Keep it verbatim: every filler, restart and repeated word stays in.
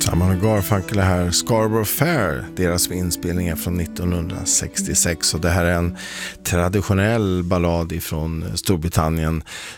Simon och Garfunkel här, Scarborough Fair, deras inspelning är från nittonhundrasextiosex och det här är en traditionell ballad ifrån Storbritannien